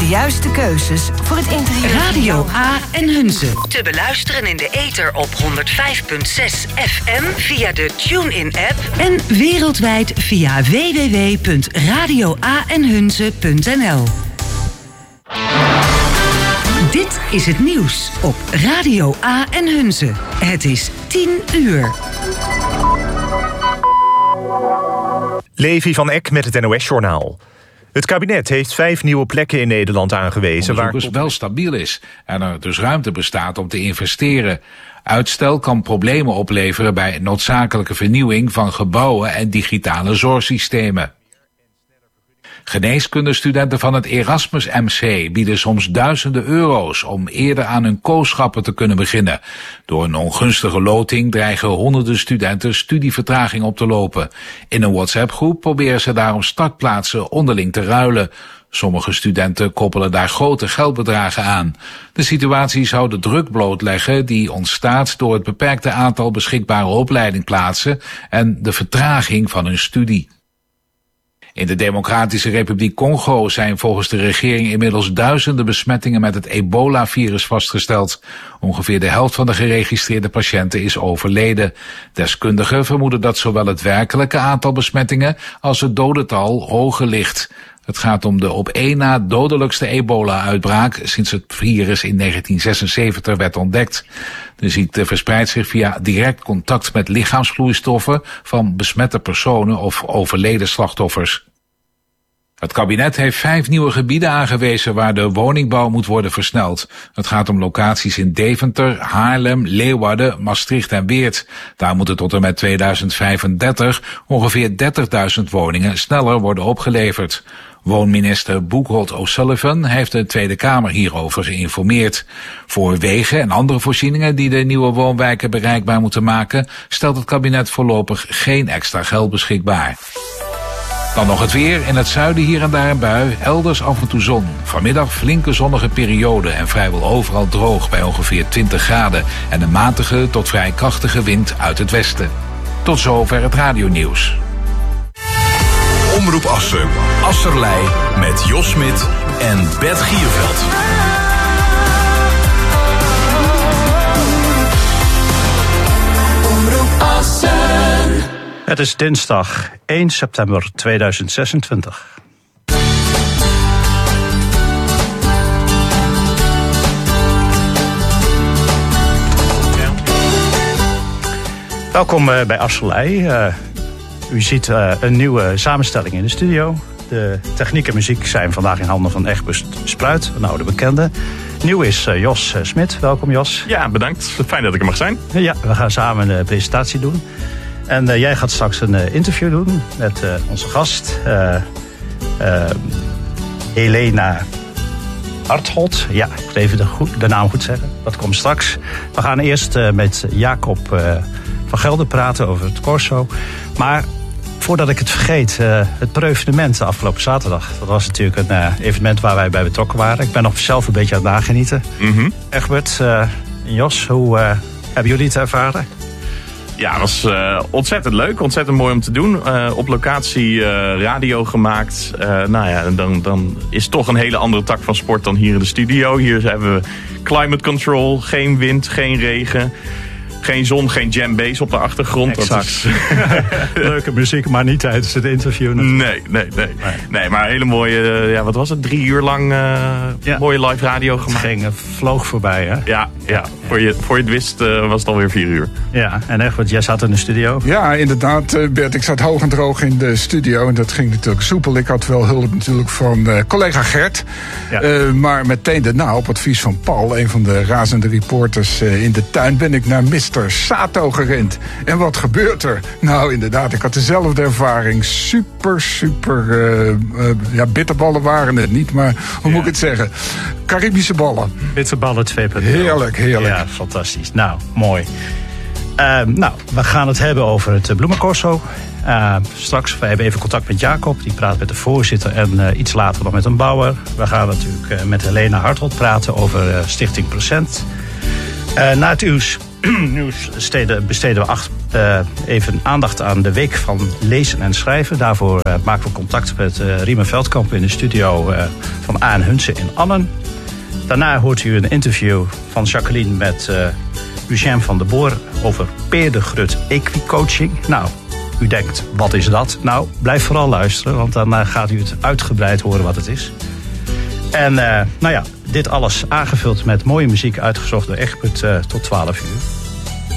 juiste keuzes voor het interieur. Radio A en Hunze. Te beluisteren in de ether op 105.6 FM via de TuneIn-app. En wereldwijd via www.radioaenhunze.nl. Dit is het nieuws op Radio A en Hunze. Het is 10:00. Levi van Eck met het NOS-journaal. Het kabinet heeft 5 nieuwe plekken in Nederland aangewezen waar het wel stabiel is en er dus ruimte bestaat om te investeren. Uitstel kan problemen opleveren bij noodzakelijke vernieuwing van gebouwen en digitale zorgsystemen. Geneeskundestudenten van het Erasmus MC bieden soms duizenden euro's om eerder aan hun kooschappen te kunnen beginnen. Door een ongunstige loting dreigen honderden studenten studievertraging op te lopen. In een WhatsApp-groep proberen ze daarom startplaatsen onderling te ruilen. Sommige studenten koppelen daar grote geldbedragen aan. De situatie zou de druk blootleggen die ontstaat door het beperkte aantal beschikbare opleidingplaatsen en de vertraging van hun studie. In de Democratische Republiek Congo zijn volgens de regering inmiddels duizenden besmettingen met het ebola-virus vastgesteld. Ongeveer de helft van de geregistreerde patiënten is overleden. Deskundigen vermoeden dat zowel het werkelijke aantal besmettingen als het dodental hoger ligt. Het gaat om de op één na dodelijkste ebola-uitbraak sinds het virus in 1976 werd ontdekt. De ziekte verspreidt zich via direct contact met lichaamsvloeistoffen van besmette personen of overleden slachtoffers. Het kabinet heeft 5 nieuwe gebieden aangewezen waar de woningbouw moet worden versneld. Het gaat om locaties in Deventer, Haarlem, Leeuwarden, Maastricht en Weert. Daar moeten tot en met 2035 ongeveer 30.000 woningen sneller worden opgeleverd. Woonminister Boekholt O'Sullivan heeft de Tweede Kamer hierover geïnformeerd. Voor wegen en andere voorzieningen die de nieuwe woonwijken bereikbaar moeten maken, stelt het kabinet voorlopig geen extra geld beschikbaar. Dan nog het weer. In het zuiden hier en daar een bui, elders af en toe zon. Vanmiddag flinke zonnige periode en vrijwel overal droog bij ongeveer 20 graden. En een matige tot vrij krachtige wind uit het westen. Tot zover het radionieuws. Omroep Assen, Asserlei met Jos Smit en Bert Gierveld. Omroep Assen. Het is dinsdag 1 september 2026. Welkom bij Asserlei. U ziet een nieuwe samenstelling in de studio. De techniek en muziek zijn vandaag in handen van Egbert Spruit, een oude bekende. Nieuw is Jos Smit. Welkom Jos. Ja, bedankt. Fijn dat ik er mag zijn. Ja, we gaan samen een presentatie doen. En jij gaat straks een interview doen met onze gast Helena Harthold. Ja, ik moet even de naam goed zeggen. Dat komt straks. We gaan eerst met Jacob van Gelder praten over het Corso. Maar voordat ik het vergeet, het Preuvenement afgelopen zaterdag. Dat was natuurlijk een evenement waar wij bij betrokken waren. Ik ben nog zelf een beetje aan het nagenieten. Mm-hmm. Egbert en Jos, hoe hebben jullie het ervaren? Ja, het was ontzettend leuk, ontzettend mooi om te doen. Op locatie radio gemaakt. Nou ja, dan is toch een hele andere tak van sport dan hier in de studio. Hier hebben we climate control, geen wind, geen regen. Geen zon, geen jam-bass op de achtergrond. Exact. Leuke muziek, maar niet tijdens het interview natuurlijk. Nee, maar hele mooie, wat was het? 3 uur lang mooie live radio gemaakt. Het ging, vloog voorbij, hè? Ja. Voor je het wist was het alweer 4 uur. Ja, en Egbert, jij zat in de studio? Ja, inderdaad, Bert. Ik zat hoog en droog in de studio en dat ging natuurlijk soepel. Ik had wel hulp natuurlijk van collega Gert. Ja. Maar meteen daarna, op advies van Paul, een van de razende reporters in de tuin, ben ik naar Mr. Sato gerend. En wat gebeurt er? Nou, inderdaad, ik had dezelfde ervaring. Super, bitterballen waren het niet, maar hoe moet ik het zeggen? Caribische ballen. Bitterballen 2.0. Heerlijk. Ja, fantastisch. Nou, mooi. We gaan het hebben over het Bloemencorso. Straks, we hebben even contact met Jacob. Die praat met de voorzitter en iets later nog met een bouwer. We gaan natuurlijk met Helena Harthold praten over Stichting Procent. Na het nieuws besteden we even aandacht aan de week van lezen en schrijven. Daarvoor maken we contact met Riemen Veldkamp in de studio van A.N. Hunze in Annen. Daarna hoort u een interview van Jacqueline met Lucien van der Boer over Peer de Grut Equicoaching. Nou, u denkt, wat is dat? Nou, blijf vooral luisteren, want dan gaat u het uitgebreid horen wat het is. En dit alles aangevuld met mooie muziek uitgezocht door Egbert tot 12 uur.